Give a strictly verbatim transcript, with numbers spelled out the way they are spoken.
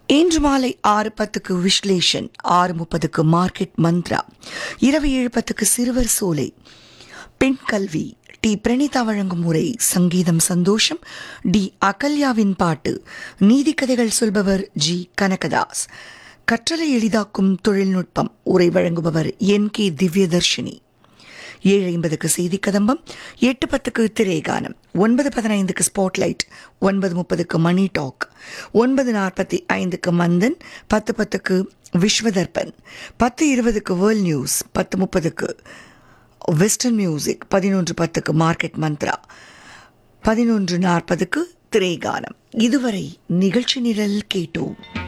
இன்று மாலை ஆறு பத்துக்கு விஸ்லேஷன், ஆறு முப்பதுக்கு மார்க்கெட் மந்த்ரா, இரவு ஏழு பத்துக்கு சிறுவர் சோலை, பெண் கல்வி, டி பிரணீதா வழங்கும் உரை, சங்கீதம் சந்தோஷம், டி அகல்யாவின் பாட்டு, நீதிக்கதைகள் சொல்பவர் ஜி கனகதாஸ், கற்றலை எளிதாக்கும் தொழில்நுட்பம், உரை வழங்குபவர் என் கே திவ்யதர்ஷினி. ஏழு ஐம்பதுக்கு செய்தி கதம்பம், எட்டு பத்துக்கு திரைகானம், ஒன்பது பதினைந்துக்கு ஸ்பாட்லைட், ஒன்பது முப்பதுக்கு மணி டாக், ஒன்பது நாற்பத்தி ஐந்துக்கு மந்தன், பத்து பத்துக்கு விஸ்வதர்பன், பத்து இருபதுக்கு வேர்ல்ட் நியூஸ், பத்து முப்பதுக்கு வெஸ்டர்ன் மியூசிக், பதினொன்று பத்துக்கு மார்க்கெட் மந்த்ரா, பதினொன்று நாற்பதுக்கு திரைகானம். இதுவரை நிகழ்ச்சி நிரல் கேட்டோம்.